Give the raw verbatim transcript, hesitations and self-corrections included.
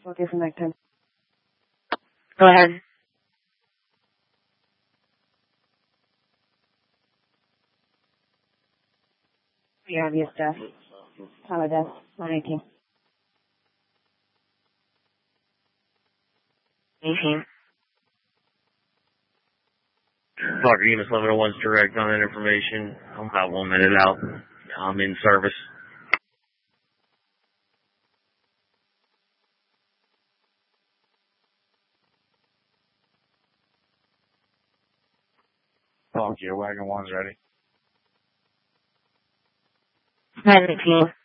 Location Mike ten. Go ahead. Your obvious death. Time of death. one eighteen. eighteen. Parker Units eleven oh one's direct on that information. I'm about one minute out. I'm in service. Talk to you. Wagon one's ready. nine fifteen.